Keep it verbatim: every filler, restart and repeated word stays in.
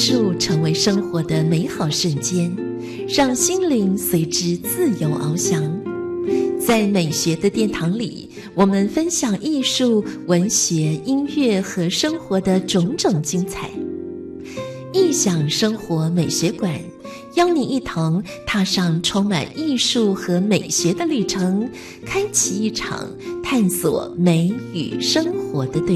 术成为生活的美好瞬间，让心灵随之自由翱翔。在美学的殿堂里，我们分享艺术、文学、音乐和生活的种种精彩。艺享生活美学馆，邀你一同踏上充满艺术和美学的旅程，开启一场探索美与生活的对